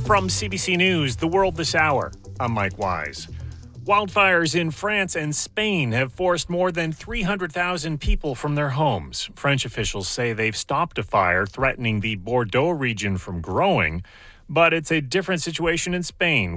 From CBC News, The World This Hour, I'm Mike Wise. Wildfires in France and Spain have forced more than 300,000 people from their homes. French officials say they've stopped a fire threatening the Bordeaux region from growing, but it's a different situation in Spain,